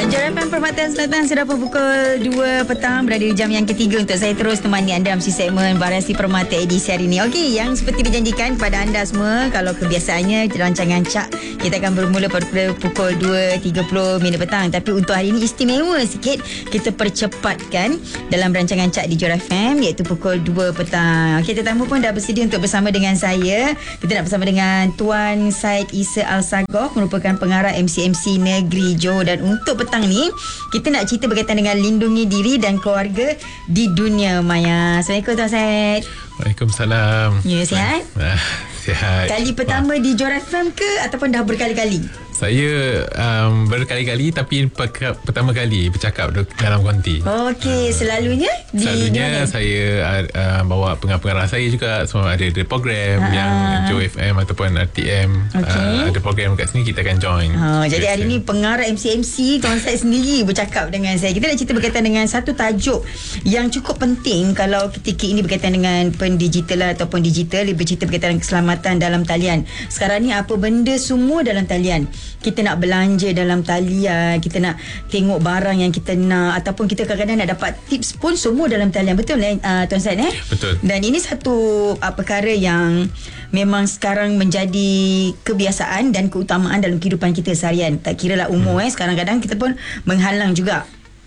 Jarapan Perkhidmatan Selatan sudah pukul 2 petang, berada di jam yang ketiga untuk saya terus temani anda dalam segmen Variasi Permata edisi hari ini. Okey, yang seperti dijanjikan kepada anda semua, kalau kebiasaannya rancangan Cak kita akan bermula pada pukul 2.30 minit petang. Tapi untuk hari ini istimewa sikit, kita percepatkan dalam rancangan Cak di Joran FM, iaitu pukul 2 petang. Okey, tetamu pun dah bersedia untuk bersama dengan saya. Kita nak bersama dengan Tuan Syed Isa Al-Sagoh, merupakan pengarah MC Negeri Johor. Dan untuk petang ni, kita nak cerita berkaitan dengan lindungi diri dan keluarga di dunia maya. Assalamualaikum Tuan Syed. Waalaikumsalam. Ya, sihat? Sihat. Kali pertama di Joran FM ke ataupun dah berkali-kali? Saya berkali-kali, tapi pertama kali bercakap dalam konti. Okey, selalunya saya bawa pengarah saya juga. Semua ada program yang Joe FM ataupun RTM. Ada program kat sini, kita akan join. Jadi hari ni pengarah MC Tuan Syed sendiri bercakap dengan saya. Kita nak cerita berkaitan dengan satu tajuk yang cukup penting kalau ketika ini berkaitan dengan pendigitalan ataupun digital. Dia bercerita berkaitan dengan keselamatan dalam talian. Sekarang ni apa benda semua dalam talian. Kita nak belanja dalam talian, kita nak tengok barang yang kita nak, ataupun kita kadang-kadang nak dapat tips pun semua dalam talian. Betul Tuan Syed? Betul. Dan ini satu perkara yang memang sekarang menjadi kebiasaan dan keutamaan dalam kehidupan kita seharian. Tak kira lah umur. Sekarang kadang kita pun menghalang juga.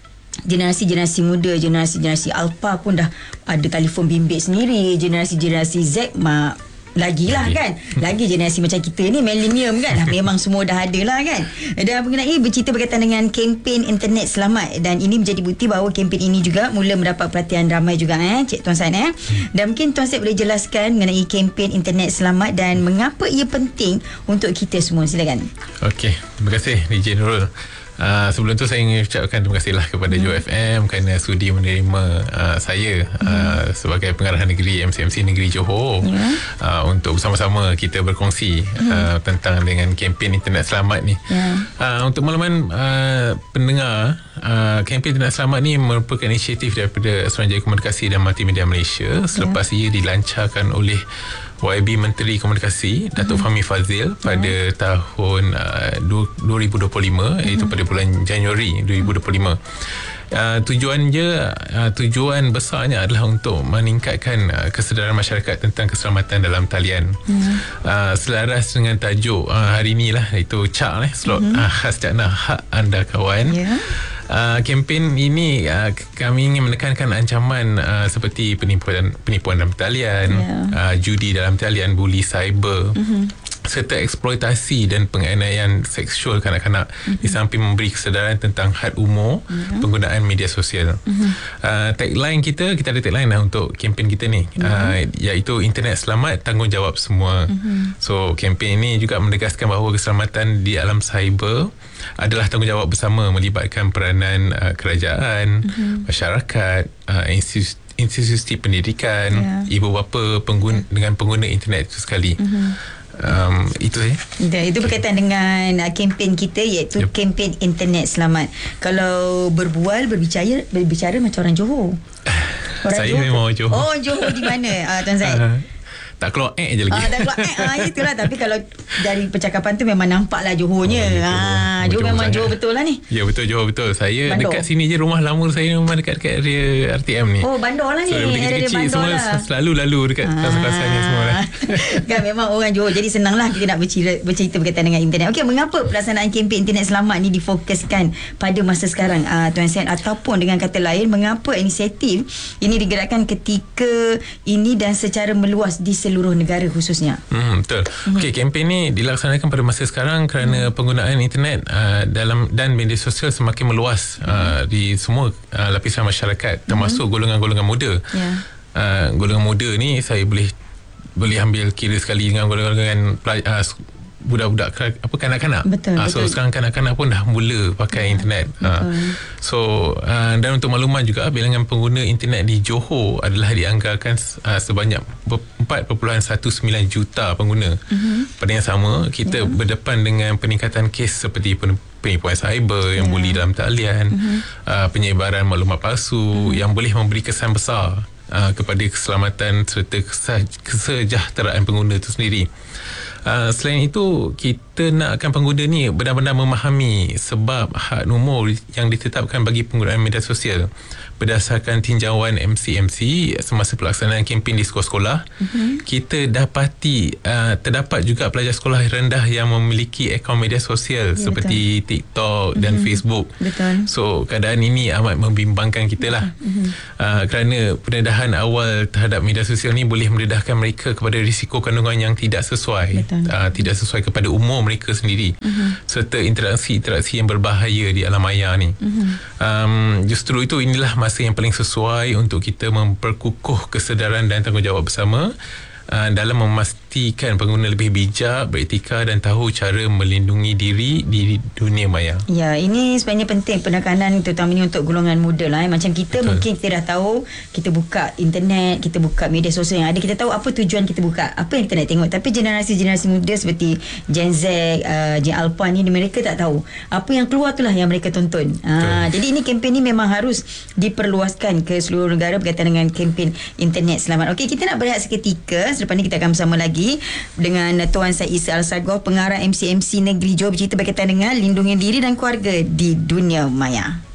Generasi muda, generasi Alpha pun dah ada telefon bimbit sendiri. Generasi Z lagilah kan. Lagi generasi macam kita ni millennium kan, memang semua dah ada lah kan. Dan mengenai bercerita berkaitan dengan kempen internet selamat, dan ini menjadi bukti bahawa kempen ini juga mula mendapat perhatian ramai juga Cik Tuan Syed. Dan mungkin Tuan Syed boleh jelaskan mengenai kempen internet selamat dan mengapa ia penting untuk kita semua. Silakan. Okey, terima kasih DJ Nurul. Sebelum tu saya ingin ucapkan terima kasihlah kepada Joe FM kerana sudi menerima saya sebagai pengarah negeri MC Negeri Johor untuk bersama-sama kita berkongsi tentang dengan kempen internet selamat ni. Untuk makluman pendengar, kempen internet selamat ni merupakan inisiatif daripada Suruhanjaya Komunikasi dan Multimedia Malaysia selepas ia dilancarkan oleh YB Menteri Komunikasi Datuk Fahmi Fadzil pada tahun 2025, iaitu pada bulan Januari 2025. Tujuan besarnya adalah untuk meningkatkan kesedaran masyarakat tentang keselamatan dalam talian. Selaras dengan tajuk hari ni lah, iaitu CAK slot khas Cakna Hak Anda Kawan. Kempen ini kami ingin menekankan ancaman seperti penipuan dalam talian, judi dalam talian, buli cyber, serta eksploitasi dan penganiayaan seksual kanak-kanak, di samping memberi kesedaran tentang had umur penggunaan media sosial. Tagline kita ada tagline lah untuk kempen kita ni, iaitu internet selamat, tanggungjawab semua. So kempen ini juga menegaskan bahawa keselamatan di alam cyber adalah tanggungjawab bersama, melibatkan peranan kerajaan, masyarakat, institusi pendidikan, ibu bapa dengan pengguna internet itu sekali. Itu itu berkaitan dengan kempen kita, iaitu kempen internet selamat. Kalau berbicara macam orang Johor. Saya Johor memang Johor. Oh, Johor di mana Tuan Syed? Tak keluar je lagi. Tak keluar itulah. Tapi kalau dari percakapan tu memang nampaklah Johornya. Johor memang Johor betul lah ni. Ya, betul, Johor betul. Saya Bandar. Dekat sini je, rumah lama saya memang dekat area RTM ni. Oh, Bandar lah ni. So, kecil-kecil semua lah. Selalu lalu dekat kawasan ni semua lah. Kan memang orang Johor. Jadi senanglah kita nak bercerita berkaitan dengan internet. Okey, mengapa pelaksanaan kempen internet selamat ni difokuskan pada masa sekarang Tuan Syed, ataupun dengan kata lain, mengapa inisiatif ini digerakkan ketika ini dan secara meluas di seluruh negara khususnya? Betul. Okey, kempen ni dilaksanakan pada masa sekarang kerana penggunaan internet dan media sosial semakin meluas di semua lapisan masyarakat, termasuk golongan-golongan muda. Golongan muda ni saya boleh ambil kira sekali dengan golongan budak-budak kanak-kanak. Betul. So sekarang kanak-kanak pun dah mula pakai internet. Dan untuk makluman juga, bilangan pengguna internet di Johor adalah dianggarkan sebanyak 4.19 juta pengguna. Pada yang sama, kita berdepan dengan peningkatan kes seperti penipuan cyber, yang buli dalam talian, penyebaran maklumat palsu yang boleh memberi kesan besar kepada keselamatan serta kesejahteraan pengguna itu sendiri. Selain itu, kita nakkan pengguna ni benar-benar memahami sebab hak nombor yang ditetapkan bagi penggunaan media sosial berdasarkan tinjauan MCMC semasa pelaksanaan kempen di sekolah-sekolah. Kita dapati terdapat juga pelajar sekolah rendah yang memiliki akaun media sosial seperti TikTok dan Facebook. Betul. So keadaan ini amat membimbangkan kita lah. Kerana pendedahan awal terhadap media sosial ni boleh mendedahkan mereka kepada risiko kandungan yang tidak sesuai, tidak sesuai kepada umur mereka sendiri, serta interaksi-interaksi yang berbahaya di alam maya ni. Justru itu, inilah masa yang paling sesuai untuk kita memperkukuh kesedaran dan tanggungjawab bersama dalam memastikan pengguna lebih bijak, beretika dan tahu cara melindungi diri di dunia maya. Ya, ini sebenarnya penting penekanan terutamanya untuk golongan muda lah. Macam kita, mungkin kita dah tahu, kita buka internet, kita buka media sosial yang ada, kita tahu apa tujuan kita buka, apa yang kita nak tengok. Tapi generasi-generasi muda seperti Gen Z, Gen Alpha ni, mereka tak tahu apa yang keluar, itulah yang mereka tonton. Jadi ini kempen ni memang harus diperluaskan ke seluruh negara berkaitan dengan kempen internet selamat. Okey, kita nak berehat seketika. Selepas ni kita akan bersama lagi dengan Tuan Syed Isa Alsagoff, pengarah MCMC Negeri Johor, bercerita berkaitan dengan lindungi diri dan keluarga di dunia maya.